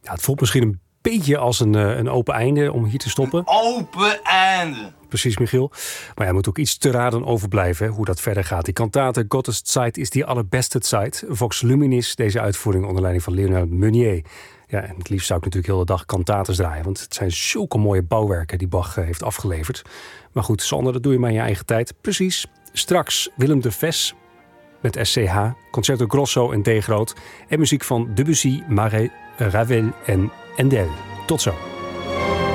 Ja, het voelt misschien een beetje als een open einde om hier te stoppen. Open einde. Precies, Michiel. Maar ja, moet ook iets te raden overblijven, hè, hoe dat verder gaat. Die kantate Gottes Zeit is die allerbeste Zeit. Vox Luminis, deze uitvoering onder leiding van Leonard Meunier. Ja, en het liefst zou ik natuurlijk heel de dag kantates draaien. Want het zijn zulke mooie bouwwerken die Bach heeft afgeleverd. Maar goed, Sander, dat doe je maar in je eigen tijd. Precies. Straks Willem de Ves met SCH, Concerto Grosso en D groot. En muziek van Debussy, Ravel en Handel. Tot zo.